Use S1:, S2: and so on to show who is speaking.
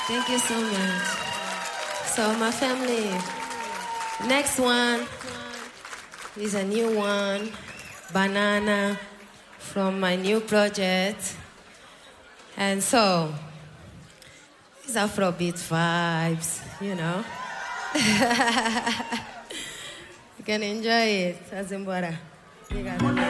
S1: Thank you so much. So, my family, next one is a new one, Banana, from my new project. And so, it's Afrobeat vibes, you know. You can enjoy it, Azimbora.